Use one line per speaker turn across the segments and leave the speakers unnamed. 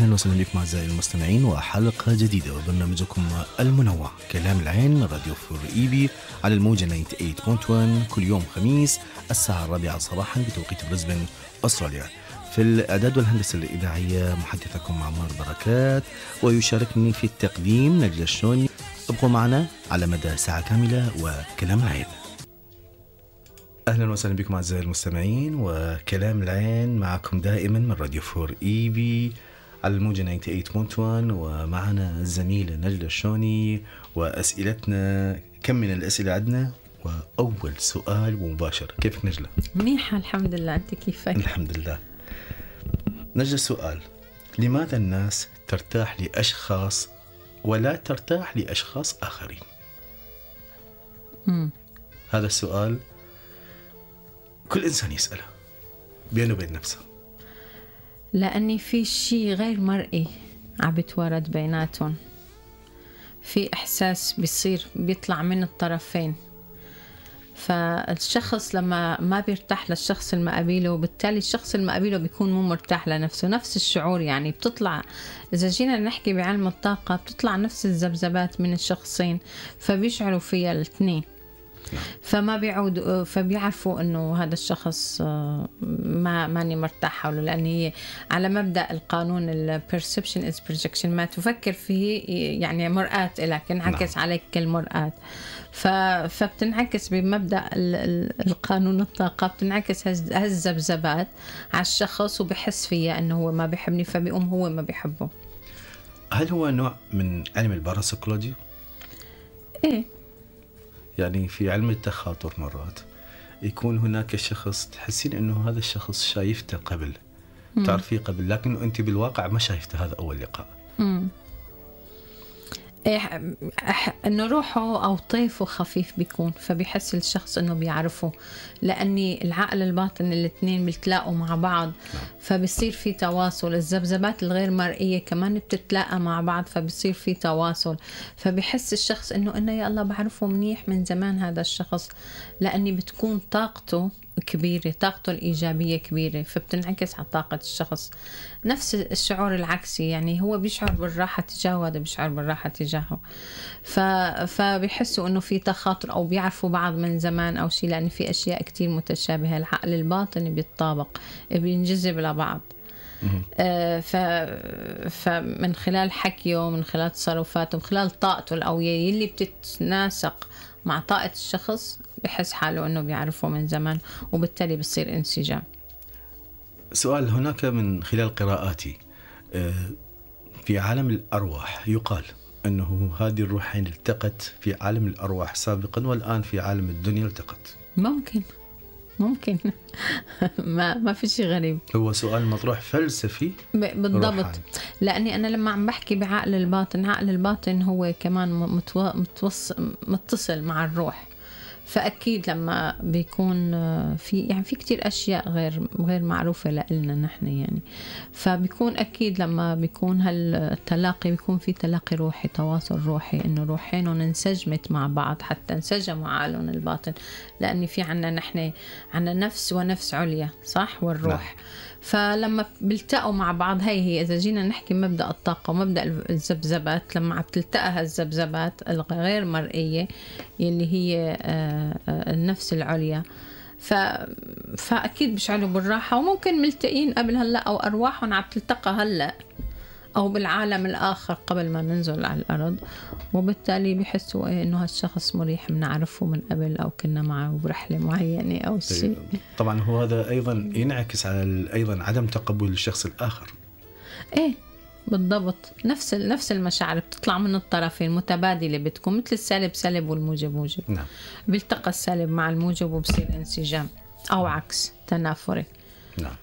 أهلا وسهلا بكم أعزائي المستمعين وحلقة جديدة وبرنامجكم المنوع كلام العين من راديو فور إيبي على الموجة 98.1 كل يوم خميس الساعة 4 صباحا بتوقيت بريسبن أستراليا. في الإعداد والهندسة الإذاعية محدثكم عمار بركات، ويشاركني في التقديم نجلة الشوني. ابقوا معنا على مدى ساعة كاملة وكلام العين. أهلا وسهلا بكم أعزائي المستمعين وكلام العين معكم دائما من راديو فور إيبي على الموجة 98.1 ومعنا الزميلة نجلة الشوني وأسئلتنا. كم من الأسئلة عندنا؟ وأول سؤال مباشر، كيفك نجلة؟
منيحة الحمد لله، أنت كيفك؟
الحمد لله. نجلة السؤال، لماذا الناس ترتاح لأشخاص ولا ترتاح لأشخاص آخرين؟ هذا السؤال كل إنسان يسأله بينه وبين نفسه،
لأني في شيء غير مرئي عم بيتوارد بيناتهم، في إحساس بيصير بيطلع من الطرفين، فالشخص لما ما بيرتاح للشخص المقابله وبالتالي الشخص المقابله بيكون مو مرتاح لنفسه. نفس الشعور يعني بتطلع، إذا جينا نحكي بعلم الطاقة بتطلع نفس الذبذبات من الشخصين فبيشعروا فيها الاثنين، فما بيعود فبيعرفوا انه هذا الشخص ماني مرتاح حوله، لان هي على مبدا القانون البرسبشن از بروجكشن، ما تفكر فيه يعني مرآة لك انعكس عليك كالمرآة، فبتنعكس بمبدا القانون الطاقه، بتنعكس هالذبذبات على الشخص وبحس فيها انه هو ما بيحبني فبيقوم هو ما بيحبه.
هل هو نوع من علم الباراسيكولوجي؟
ايه،
يعني في علم التخاطر مرات يكون هناك شخص تحسين انه هذا الشخص شايفته قبل، تعرفيه قبل، لكن انت بالواقع ما شايفته هذا اول لقاء.
انه روحه او طيفه خفيف بيكون، فبيحس الشخص انه بيعرفه، لاني العقل الباطن الاثنين بيتلاقوا مع بعض فبصير في تواصل. الذبذبات الغير مرئيه كمان بتتلاقى مع بعض فبصير في تواصل، فبيحس الشخص انه يا الله بعرفه منيح من زمان هذا الشخص، لاني بتكون طاقته كبيرة، طاقته الإيجابية كبيرة، فبتنعكس على طاقة الشخص. نفس الشعور العكسي، يعني هو بيشعر بالراحة تجاهه وهذا بيشعر بالراحة تجاهه، فبيحسوا إنه في تخاطر أو بيعرفوا بعض من زمان أو شيء، لأن في أشياء كتير متشابهة. العقل الباطني بيتطابق، بينجذب لبعض. فمن خلال حكيه، من خلال تصرفاته، من خلال طاقته القوية اللي بتتناسق مع طاقة الشخص، بحس حاله أنه بيعرفه من زمان وبالتالي بيصير انسجام.
سؤال، هناك من خلال قراءاتي في عالم الأرواح يقال أنه هذه الروحين التقت في عالم الأرواح سابقا والآن في عالم الدنيا التقت.
ممكن ما في شيء غريب.
هو سؤال مطروح فلسفي
بالضبط
روحاني.
لأني أنا لما عم بحكي بعقل الباطن، عقل الباطن هو كمان متصل مع الروح، فأكيد لما بيكون في كتير أشياء غير معروفة لنا نحن يعني، فبيكون أكيد لما بيكون هالتلاقي بيكون في تلاقي روحي، تواصل روحي، إنه روحين انسجمت مع بعض حتى انسجموا عقلهم الباطن، لأن في نحن عنا نفس ونفس عليا، صح، والروح. فلما بيلتقوا مع بعض، هي إذا جينا نحكي مبدأ الطاقة ومبدأ الذبذبات، لما عم تلتقى هالذبذبات الغير مرئية اللي هي النفس العليا، فأكيد بيشعروا بالراحة، وممكن ملتقين قبل هلأ أو أرواحهم عم تلتقى هلأ أو بالعالم الآخر قبل ما ننزل على الأرض، وبالتالي بيحسوا إنه هالشخص مريح، بنعرفه من قبل أو كنا معه برحلة معينة أو شيء.
طبعا هو هذا أيضا ينعكس على أيضا عدم تقبل الشخص الآخر.
إيه بالضبط، نفس المشاعر بتطلع من الطرفين متبادلة، بتكون مثل السالب سالب والموجب موجب.
نعم.
بيلتقى السالب مع الموجب وبصير انسجام أو عكس تنافري.
نعم.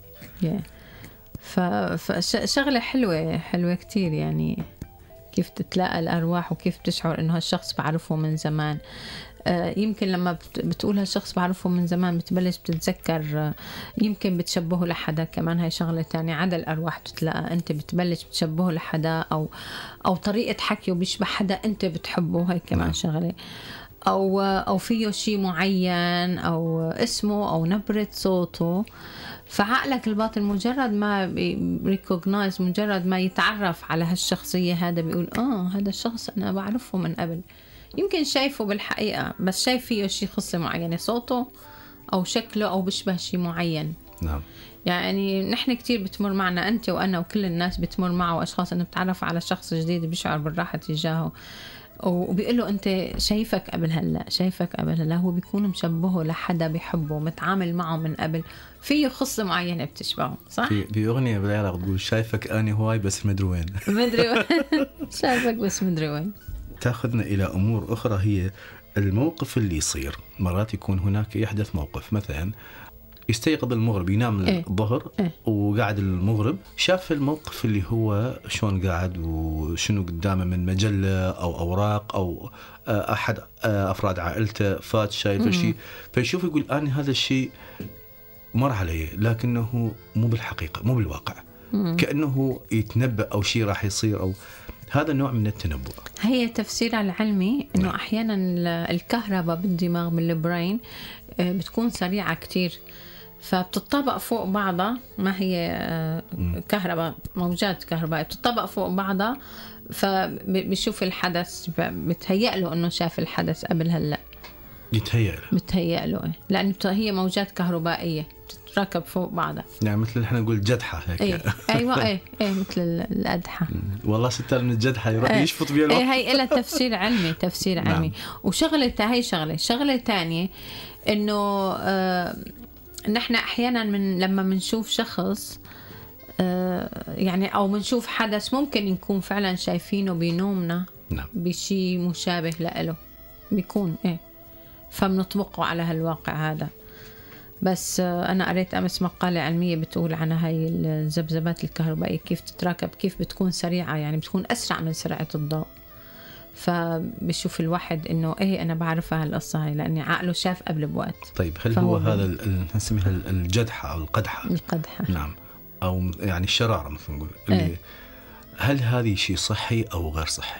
فشغلة حلوة كتير، يعني كيف تتلاقى الأرواح وكيف تشعر إنه هالشخص بعرفه من زمان. يمكن لما بتقول هالشخص بعرفه من زمان بتبلش بتتذكر، يمكن بتشبهه لحدا كمان، هاي شغلة تانية. عدا الأرواح بتتلاقى، أنت بتبلش بتشبهه لحدا أو طريقة حكيه بيشبه حدا أنت بتحبه، هاي كمان شغلة. أو فيه شيء معين أو اسمه أو نبرة صوته. فعقلك الباطن مجرد ما ريكوغنايز، مجرد ما يتعرف على هالشخصية هذا بيقول هذا الشخص أنا بعرفه من قبل، يمكن شايفه بالحقيقة بس شايف فيه شيء خصلة معينة، صوته أو شكله أو بشبه شيء معين.
نعم.
يعني نحن كتير بتمر معنا، أنت وأنا وكل الناس بتمر معه أشخاص أنه بتعرف على شخص جديد بيشعر بالراحة تجاهه، وبيقول له أنت شايفك قبل هلا، شايفك قبل هلا، هو بيكون مشبهه لحدا بيحبه، متعامل معه من قبل، فيه خصلة معينة بتشبهه، صح؟
في أغنية بالعراق تقول شايفك أنا هواي بس مدري وين.
مدري وين. شايفك بس مدري وين.
تأخذنا إلى أمور أخرى، هي الموقف اللي يصير. مرات يكون هناك يحدث موقف، مثلا يستيقظ المغرب، ينام الظهر وقاعد المغرب شاف الموقف اللي هو شلون قاعد وشنو قدامه من مجلة أو أوراق أو أحد أفراد عائلته فات شايف شيء، فيشوف يقول أنا هذا الشيء مر علي لكنه مو بالحقيقة، مو بالواقع، كأنه يتنبأ أو شيء راح يصير، أو هذا نوع من التنبؤ.
هي تفسير العلمي إنه أحيانا الكهرباء بالدماغ بالبرين بتكون سريعة كتير، فبتطبق فوق بعضها، ما هي كهرباء، موجات كهرباء بتطبق فوق بعضها، فبيشوف الحدث، بتهيأ له إنه شاف الحدث قبل هلأ، بتهيأ له لأن هي موجات كهربائية بتتركب فوق بعضها،
يعني مثل احنا نقول جدحة هيك.
أيوة مثل الأدحة.
والله ستار من الجدحة يروح يشفط بيها الوقت.
هي إلها تفسير علمي، تفسير علمي. وشغلة هي شغلة تانية إنه نحن أحيانا لما منشوف شخص يعني أو منشوف حدث ممكن نكون فعلا شايفينه بنومنا بشي مشابه له، بيكون فبنطبقه على هالواقع هذا. بس أنا قريت أمس مقالة علمية بتقول عن هاي الذبذبات الكهربائية كيف تتراكب، كيف بتكون سريعة، يعني بتكون أسرع من سرعة الضوء. فبشوف الواحد إنه أنا بعرفها هالقصة هاي لأني عقله شاف قبل بوقت.
طيب هل هو هذا نسميها الجدحة أو القدحة؟
نعم.
أو يعني الشرارة مثل نقول اللي هل هذه شيء صحي أو غير صحي؟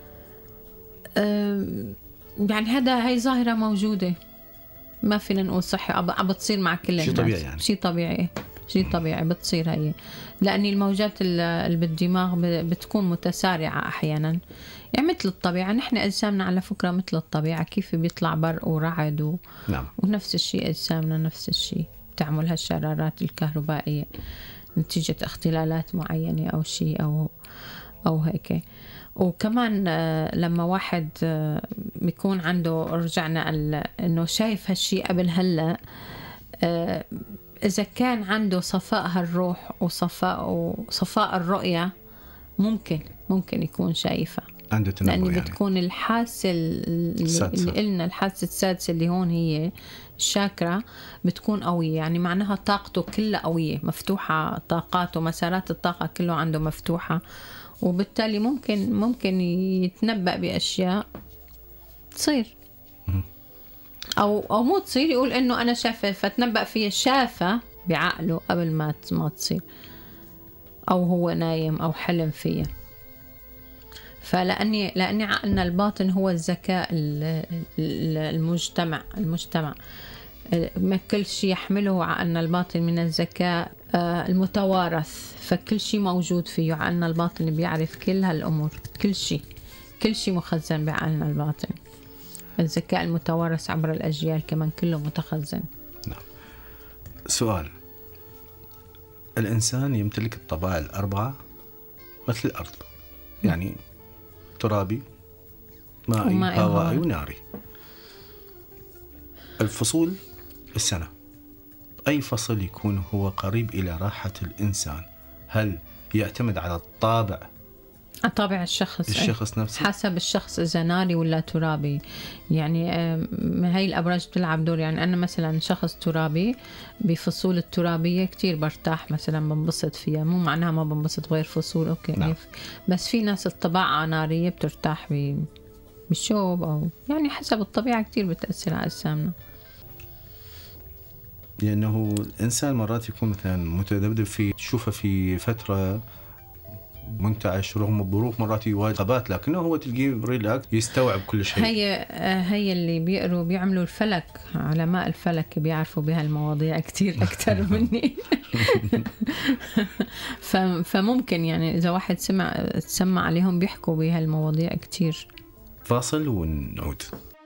يعني هاي ظاهرة موجودة، ما فينا نقول صحي، بتصير مع كل الناس.
شيء طبيعي يعني.
شيء طبيعي بتصير هي، لأن الموجات اللي بالدماغ بتكون متسارعة أحيانا، يعني مثل الطبيعة. نحن أجسامنا على فكرة مثل الطبيعة، كيف بيطلع برق ورعد
نعم.
ونفس الشيء أجسامنا نفس الشيء تعمل هالشرارات الكهربائية نتيجة اختلالات معينة أو شيء أو هيك. وكمان لما واحد بيكون عنده، رجعنا إنه شايف هالشيء قبل هلأ، إذا كان عنده صفاء هالروح وصفاء الرؤية ممكن يكون شايفة،
عنده تنبؤ،
لأن
يعني
بتكون الحاسة اللي قلنا الحاسة السادسة اللي هون هي الشاكرا بتكون قوية، يعني معناها طاقته كلها قوية مفتوحة، طاقاته مسارات الطاقة كله عنده مفتوحة، وبالتالي ممكن يتنبأ بأشياء تصير أو مو تصير، يقول إنه أنا شافة، فتنبأ فيها، شافة بعقله قبل ما تصير، أو هو نايم أو حلم فيها. لأني عقلنا الباطن هو الذكاء المجتمع ما كل شيء يحمله عقلنا الباطن من الذكاء المتوارث، فكل شيء موجود فيه عقلنا الباطن، بيعرف كل هالأمور، كل شيء مخزن بعقلنا الباطن. الذكاء المتوارث عبر الأجيال كمان كله متخزن.
نعم. سؤال، الإنسان يمتلك الطبائع الأربعة مثل الأرض، يعني ترابي، مائي، هوائي، وناري. الفصول السنة، أي فصل يكون هو قريب إلى راحة الإنسان، هل يعتمد على الطابع الشخص نفسه؟
حسب الشخص إذا ناري ولا ترابي. يعني هاي الأبراج بتلعب دور. يعني أنا مثلا شخص ترابي، بفصول الترابية كتير برتاح، مثلا بنبسط فيها، مو معناها ما بنبسط غير فصول، أوكي.
نعم.
بس في ناس الطباعة نارية بترتاح بالشوب، أو يعني حسب الطبيعة كتير بتأثر على أجسامنا.
لأنه الإنسان مرات يكون مثلا متذبذب تشوفه في فترة منتعش رغم الظروف، مرات يواجه عقبات، لكنه هو تلقيه ريلاكس يستوعب كل شيء.
هي اللي بيقروا بيعملوا الفلك، علماء الفلك بيعرفوا بهالمواضيع كتير أكتر مني. فممكن يعني إذا واحد تسمع عليهم بيحكوا بهالمواضيع كتير.
فاصل ونعود.